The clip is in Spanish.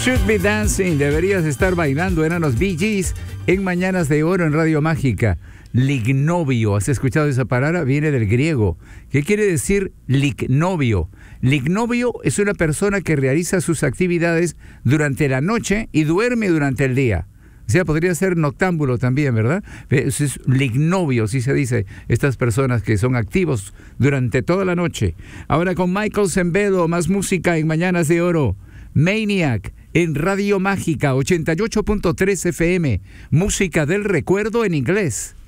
Should Be Dancing, deberías estar bailando, eran los Bee Gees en Mañanas de Oro en Radio Mágica. Lignovio, ¿has escuchado esa palabra? Viene del griego. ¿Qué quiere decir lignovio? Lignovio es una persona que realiza sus actividades durante la noche y duerme durante el día. O sea, podría ser noctámbulo también, ¿verdad? Eso es lignovio, sí se dice, estas personas que son activos durante toda la noche. Ahora con Michael Sembedo, más música en Mañanas de Oro. Maniac en Radio Mágica 88.3 FM, música del recuerdo en inglés.